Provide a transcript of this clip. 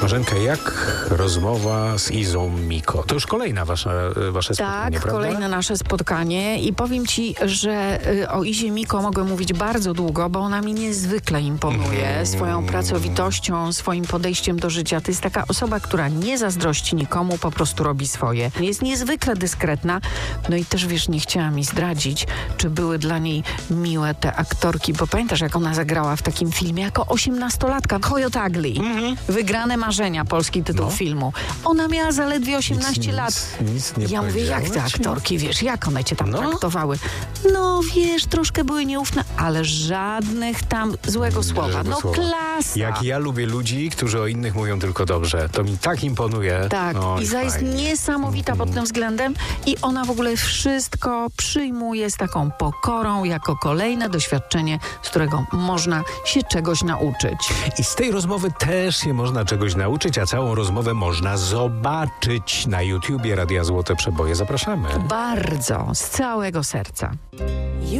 Marzenka, jak rozmowa z Izą Miko? To już kolejne wasze spotkanie, Tak, prawda? kolejne nasze spotkanie i powiem ci, że o Izie Miko mogę mówić bardzo długo, bo ona mi niezwykle imponuje swoją pracowitością, swoim podejściem do życia. To jest taka osoba, która nie zazdrości nikomu, po prostu robi swoje. Jest niezwykle dyskretna, no i też wiesz, nie chciała mi zdradzić, czy były dla niej miłe te aktorki, bo pamiętasz, jak ona zagrała w takim filmie jako 18-latka, Coyote Ugly. Wygrane marzenia, polski tytuł filmu. Ona miała zaledwie 18 lat. Nic nie Ja mówię, jak te powiedziałaś? aktorki, wiesz, jak one cię tam No. traktowały? No wiesz, troszkę były nieufne, ale żadnych tam złego słowa. Żadnego No słowa. klasa. Jak ja lubię ludzi, którzy o innych mówią tylko dobrze. To mi tak imponuje. Tak, No, Iza jest fajnie. niesamowita pod tym względem i ona w ogóle wszystko przyjmuje z taką pokorą jako kolejne doświadczenie, z którego można się czegoś nauczyć. I z tej rozmowy też się można czegoś nauczyć, a całą rozmowę można zobaczyć na YouTubie Radia Złote Przeboje. Zapraszamy. Bardzo, z całego serca.